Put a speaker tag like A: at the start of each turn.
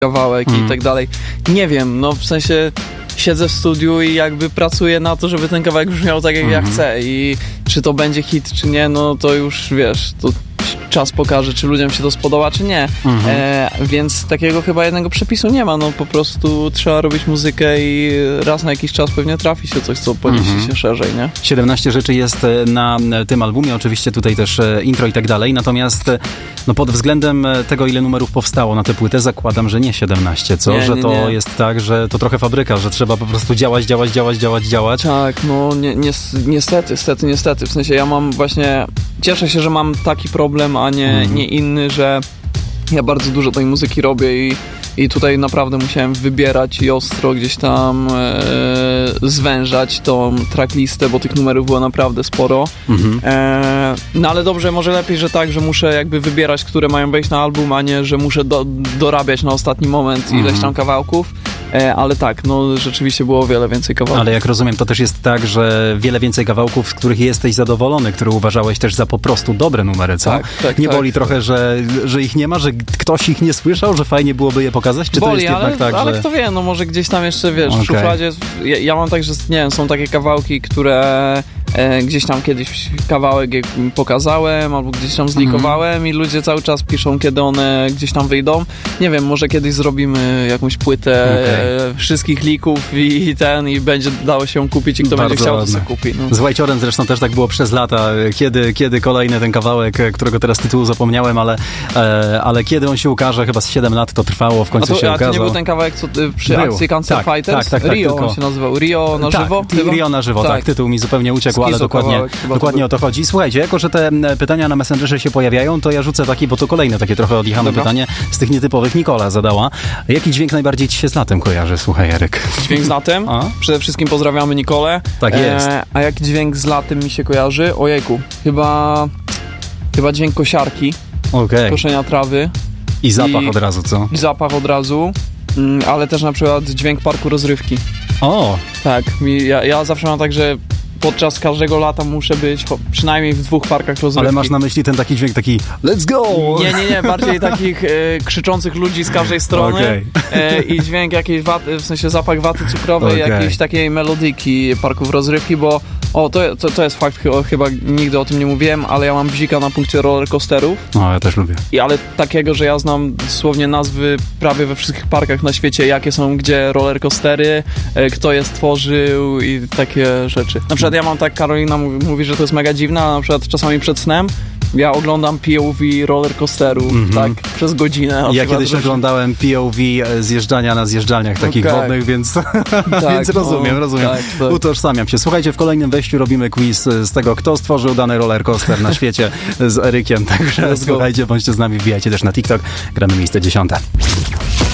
A: kawałek i tak dalej. Nie wiem, no w sensie siedzę w studiu i jakby pracuję na to, żeby ten kawałek brzmiał tak, jak ja chcę i czy to będzie hit, czy nie, no to już wiesz, to czas pokaże, czy ludziom się to spodoba, czy nie. Więc takiego chyba jednego przepisu nie ma, no po prostu trzeba robić muzykę i raz na jakiś czas pewnie trafi się coś, co podniesie się szerzej, nie?
B: 17 rzeczy jest na tym albumie, oczywiście tutaj też intro i tak dalej, natomiast no pod względem tego, ile numerów powstało na tę płytę, zakładam, że nie 17, co?
A: Nie,
B: że
A: nie,
B: to
A: nie.
B: jest tak, że to trochę fabryka, że trzeba po prostu działać.
A: Tak, no niestety. W sensie ja mam właśnie... Cieszę się, że mam taki problem, a nie inny, że ja bardzo dużo tej muzyki robię i tutaj naprawdę musiałem wybierać i ostro gdzieś tam zwężać tą tracklistę, bo tych numerów było naprawdę sporo. No ale dobrze, może lepiej, że tak, że muszę jakby wybierać, które mają wejść na album, a nie, że muszę dorabiać na ostatni moment ileś tam kawałków. Ale tak, no rzeczywiście było o wiele więcej kawałków.
B: Ale jak rozumiem, to też jest tak, że wiele więcej kawałków, z których jesteś zadowolony, które uważałeś też za po prostu dobre numery, co?
A: Tak,
B: nie
A: tak.
B: boli trochę, że ich nie ma, że ktoś ich nie słyszał, że fajnie byłoby je pokazać? Czy
A: boli,
B: to jest jednak tak,
A: ale
B: że...
A: kto wie, no może gdzieś tam jeszcze, wiesz, w szufladzie... Ja mam tak, że nie wiem, są takie kawałki, które gdzieś tam kiedyś kawałek pokazałem albo gdzieś tam zlikowałem i ludzie cały czas piszą, kiedy one gdzieś tam wyjdą. Nie wiem, może kiedyś zrobimy jakąś płytę wszystkich lików i będzie dało się ją kupić i kto
B: Bardzo
A: będzie chciał,
B: ładne.
A: to sobie kupi. No.
B: Z Whiteciorem zresztą też tak było przez lata, kiedy kolejny ten kawałek, którego teraz tytułu zapomniałem, ale kiedy on się ukaże, chyba z 7 lat to trwało, w końcu się ukazał.
A: A to nie był ten kawałek, co przy akcji Cancer Fighters?
B: Tak,
A: Rio
B: tylko...
A: on się nazywał. Rio na żywo?
B: Rio na żywo, tak. Tytuł mi zupełnie uciekł, ale dokładnie o to chodzi. Słuchajcie, jako że te pytania na Messengerze się pojawiają, to ja rzucę taki, bo to kolejne takie trochę odjechane pytanie z tych nietypowych. Nikola zadała. Jaki dźwięk najbardziej ci się z latem kojarzy? Słuchaj, Jarek.
A: Dźwięk z latem? Przede wszystkim pozdrawiamy Nikolę.
B: Tak jest.
A: A jaki dźwięk z latem mi się kojarzy? Ojejku, chyba dźwięk kosiarki, koszenia trawy.
B: I zapach od razu, co?
A: I zapach od razu, ale też na przykład dźwięk parku rozrywki.
B: O!
A: Tak, ja zawsze mam tak, że podczas każdego lata muszę być przynajmniej w 2 parkach rozrywki.
B: Ale masz na myśli ten taki dźwięk, taki let's go!
A: Nie, bardziej takich krzyczących ludzi z każdej strony i dźwięk jakiejś waty, w sensie zapach waty cukrowej, jakiejś takiej melodyki parków rozrywki, bo to jest fakt, chyba nigdy o tym nie mówiłem, ale ja mam bzika na punkcie rollercoasterów.
B: No, ja też lubię.
A: Ale takiego, że ja znam dosłownie nazwy prawie we wszystkich parkach na świecie, jakie są gdzie rollercoastery, kto je stworzył i takie rzeczy. Na przykład ja mam tak, Karolina mówi, że to jest mega dziwne, ale na przykład czasami przed snem ja oglądam POV rollercoasterów, tak, przez godzinę.
B: Ja kiedyś oglądałem POV zjeżdżania na zjeżdżalniach takich wodnych, więc, więc rozumiem. Tak. Utożsamiam się. Słuchajcie, w kolejnym wejściu robimy quiz z tego, kto stworzył dany rollercoaster na świecie z Erykiem, także słuchajcie, bądźcie z nami, wbijajcie też na TikTok. Gramy miejsce 10.